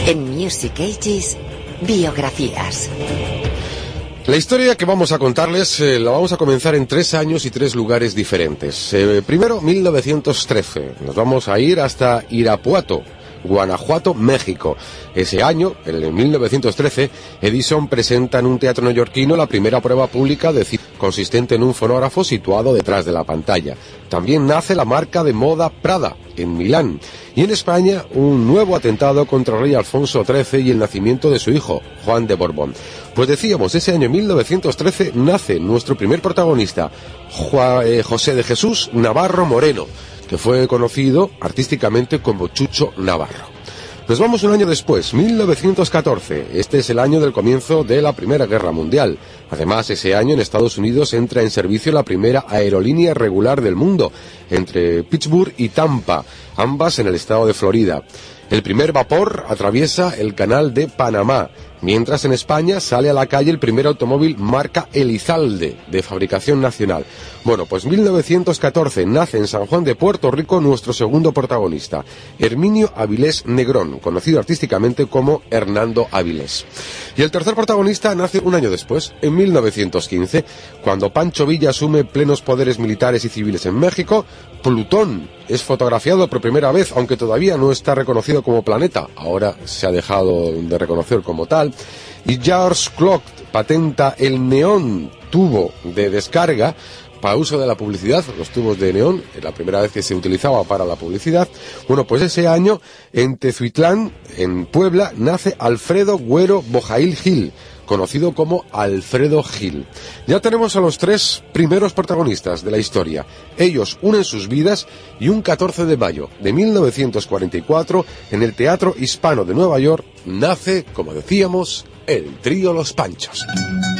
En Music Ages, biografías. La historia que vamos a contarles la vamos a comenzar en 3 años y 3 lugares diferentes. Primero, 1913. Nos vamos a ir hasta Irapuato, Guanajuato, México. Ese año, en 1913, Edison presenta en un teatro neoyorquino la primera prueba pública de cine, consistente en un fonógrafo situado detrás de la pantalla. También nace la marca de moda Prada, en Milán. Y en España, un nuevo atentado contra el rey Alfonso XIII y el nacimiento de su hijo, Juan de Borbón. Pues decíamos, ese año 1913 nace nuestro primer protagonista, José de Jesús Navarro Moreno, que fue conocido artísticamente como Chucho Navarro. Nos vamos un año después, 1914. Este es el año del comienzo de la Primera Guerra Mundial. Además, ese año en Estados Unidos entra en servicio la primera aerolínea regular del mundo, entre Pittsburgh y Tampa, ambas en el estado de Florida. El primer vapor atraviesa el canal de Panamá, mientras en España sale a la calle el primer automóvil marca Elizalde, de fabricación nacional. Bueno, pues 1914 nace en San Juan de Puerto Rico nuestro segundo protagonista, Herminio Avilés Negrón, conocido artísticamente como Hernando Avilés. Y el tercer protagonista nace un año después, en 1915, cuando Pancho Villa asume plenos poderes militares y civiles en México. Plutón es fotografiado por primera vez, aunque todavía no está reconocido como planeta, ahora se ha dejado de reconocer como tal, y George Clock patenta el neón, tubo de descarga para uso de la publicidad. Los tubos de neón, la primera vez que se utilizaba para la publicidad. Bueno, pues ese año en Tezuitlán, en Puebla, nace Alfredo Güero Bojail Gil, conocido como Alfredo Gil. Ya tenemos a los 3 primeros protagonistas de la historia. Ellos unen sus vidas y un 14 de mayo de 1944, en el Teatro Hispano de Nueva York, nace, como decíamos, el trío Los Panchos.